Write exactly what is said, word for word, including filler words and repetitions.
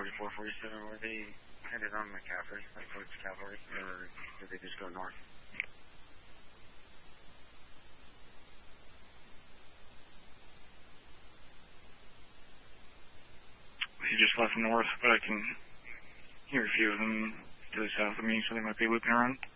forty-four forty-seven, were they headed on McCaffrey, like towards Cavalry, or did they just go north? He just left north, but I can hear a few of them to the south of me, so they might be looping around.